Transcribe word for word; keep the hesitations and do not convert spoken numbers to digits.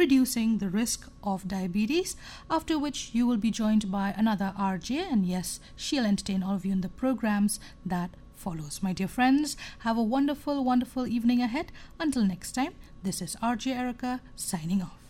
reducing the risk of diabetes, after which you will be joined by another R J, and yes, she'll entertain all of you in the programs that follows. My dear friends, have a wonderful, wonderful evening ahead. Until next time, this is R J Erica signing off.